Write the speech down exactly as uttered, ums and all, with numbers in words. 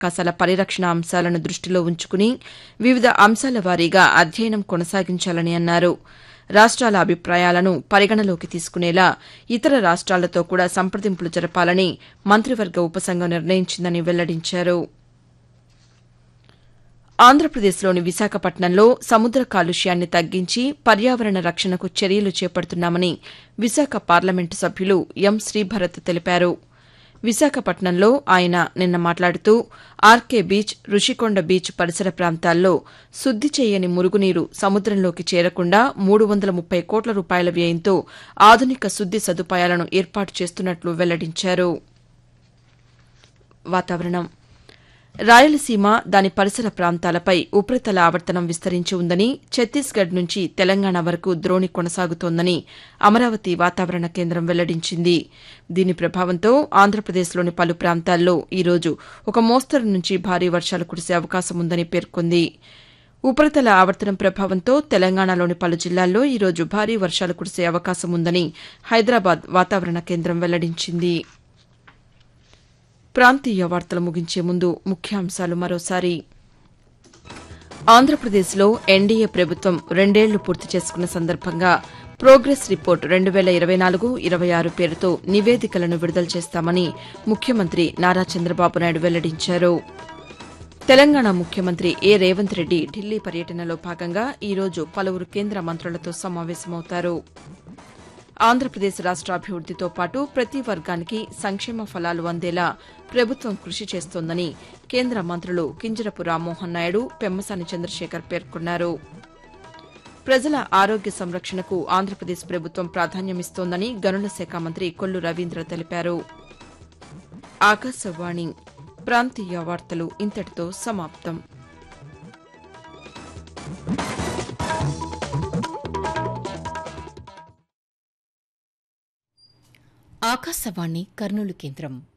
అవకాశాల పరిరక్షణ అంశాలను దృష్టిలో ఉంచుకుని వివిధ అంశాల వారీగా అధ్యయనం కొనసాగించాలని అన్నారు. రాష్ట్రాల అభిప్రాయాలను పరిగణలోకి తీసుకునేలా ఇతర రాష్ట్రాలతో కూడా సంప్రదింపులు జరపాలని మంత్రివర్గ ఉపసంఘం నిర్ణయించిందని వెల్లడించారు. ఆంధ్రప్రదేశ్లోని విశాఖపట్నంలో సముద్ర కాలుష్యాన్ని తగ్గించి పర్యావరణ రక్షణకు చర్యలు చేపడుతున్నామని విశాఖ పార్లమెంటు సభ్యులు ఎం శ్రీభరత్ తెలిపారు. విశాఖపట్నంలో ఆయన నిన్న మాట్లాడుతూ ఆర్కే బీచ్, రుషికొండ బీచ్ పరిసర ప్రాంతాల్లో శుద్ది చేయని మురుగునీరు సముద్రంలోకి చేరకుండా మూడు వందల ముప్పై కోట్ల రూపాయల వ్యయంతో ఆధునిక శుద్ది సదుపాయాలను ఏర్పాటు చేస్తున్నట్లు వెల్లడించారు. వాతావరణం రాయలసీమ, దాని పరిసర ప్రాంతాలపై ఉపరితల ఆవర్తనం విస్తరించి ఉందని, ఛత్తీస్గఢ్ నుంచి తెలంగాణ వరకు ద్రోణి కొనసాగుతోందని అమరావతి వాతావరణ కేంద్రం వెల్లడించింది. దీని ప్రభావంతో ఆంధ్రప్రదేశ్లోని పలు ప్రాంతాల్లో ఈరోజు ఒక మోస్తరు నుంచి భారీ వర్షాలు కురిసే అవకాశం ఉందని పేర్కొంది. ఉపరితల ఆవర్తనం ప్రభావంతో తెలంగాణలోని పలు జిల్లాల్లో ఈరోజు భారీ వర్షాలు కురిసే అవకాశం ఉందని హైదరాబాద్ వాతావరణ కేంద్రం వెల్లడించింది. ప్రాంతీయ వార్తలు ముగించే ముందు ముఖ్యాంశాలు మరోసారి. ఆంధ్రప్రదేశ్లో ఎన్డీఏ ప్రభుత్వం రెండేళ్లు పూర్తి చేసుకున్న సందర్భంగా ప్రోగ్రెస్ రిపోర్ట్ రెండు వేల ఇరవై నాలుగు ఇరవై ఆరు పేరుతో నివేదికలను విడుదల చేస్తామని ముఖ్యమంత్రి నారా చంద్రబాబు నాయుడు వెల్లడించారు. తెలంగాణ ముఖ్యమంత్రి ఏ రేవంత్ రెడ్డి ఢిల్లీ పర్యటనలో భాగంగా ఈరోజు పలువురు కేంద్ర మంత్రులతో సమావేశమవుతారు. ఆంధ్రప్రదేశ్ రాష్ట్రాభివృద్దితో పాటు ప్రతి వర్గానికి సంక్షేమ ఫలాలు అందేలా ప్రభుత్వం కృషి చేస్తోందని కేంద్ర మంత్రులు కింజరపు రామ్మోహన్ నాయుడు, పెమ్మసాని చంద్రశేఖర్ పేర్కొన్నారు. ప్రజల ఆరోగ్య సంరక్షణకు ఆంధ్రప్రదేశ్ ప్రభుత్వం ప్రాధాన్యమిస్తోందని గనుల శాఖ మంత్రి కొల్లు రవీంద్ర తెలిపారు. ఆకాశవాణి ప్రాంతీయ వార్తలు ఇంతటితో సమాప్తం. ఆకాశవాణి కర్నూలు కేంద్రం.